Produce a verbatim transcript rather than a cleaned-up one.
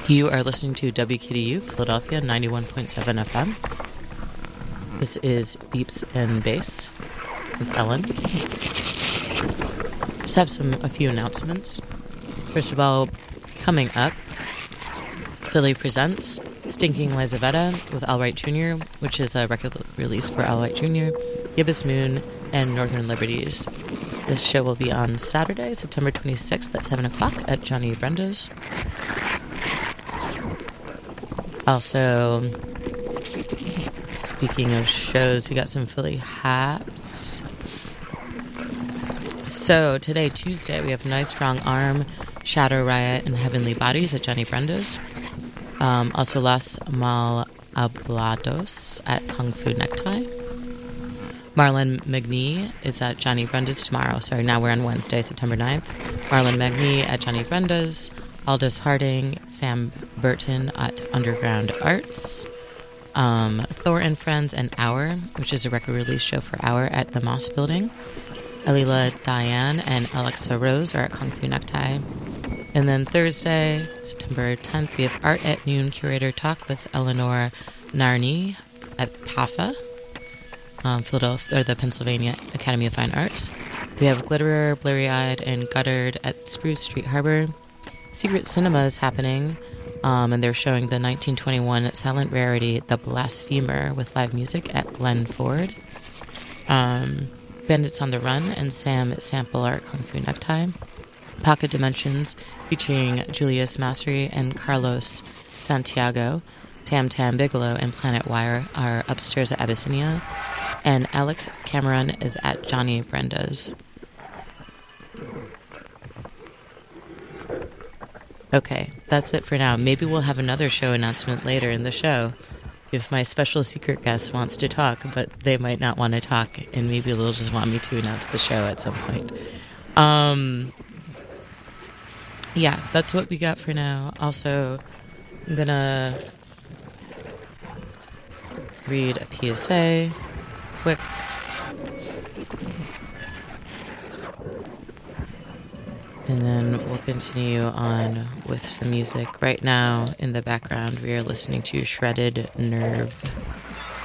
You are listening to W K D U Philadelphia ninety-one point seven F M. This is Beeps and Bass with Ellen. Just have some a few announcements. First of all, coming up, Philly presents Stinking Lizaveta with Al Wright Junior, which is a record release for Al Wright Junior, Gibbous Moon, and Northern Liberties. This show will be on Saturday, September twenty-sixth at seven o'clock at Johnny Brenda's. Also, speaking of shows, we got some Philly haps. So today, Tuesday, we have Nice Strong Arm, Shadow Riot, and Heavenly Bodies at Johnny Brenda's. Um, also, Las Mal Hablados at Kung Fu Necktie. Marlon Magny is at Johnny Brenda's tomorrow. Sorry, now we're on Wednesday, September ninth. Marlon Magny at Johnny Brenda's. Aldous Harding, Sam Burton at Underground Arts. Um, Thor and Friends and Hour, which is a record release show for Hour at the Moss Building. Alila Diane and Alexa Rose are at Kung Fu Necktie. And then Thursday, September tenth, we have Art at Noon Curator Talk with Eleanor Narni at P A F A, um, Philadelphia, or the Pennsylvania Academy of Fine Arts. We have Glitterer, Blurry Eyed, and Guttered at Spruce Street Harbor. Secret Cinema is happening, um, and they're showing the nineteen twenty-one silent rarity, The Blasphemer, with live music at Glen Ford. Um, Bandits on the Run and Sam Sample are at Kung Fu Necktie. Pocket Dimensions, featuring Julius Massery and Carlos Santiago. Tam Tam Bigelow and Planet Wire are upstairs at Abyssinia. And Alex Cameron is at Johnny Brenda's. Okay, that's it for now. Maybe we'll have another show announcement later in the show if my special secret guest wants to talk, but they might not want to talk, and maybe they'll just want me to announce the show at some point. Um, yeah, that's what we got for now. Also, I'm going to read a P S A, quick. And then we'll continue on with some music. Right now, in the background, we are listening to Shredded Nerve.